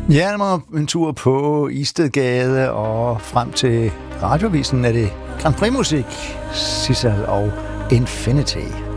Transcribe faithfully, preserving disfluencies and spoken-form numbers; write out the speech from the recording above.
Ja, en tur på Istedgade og frem til Radiovisen er det Grand Prix musik, Sissel og Infinity.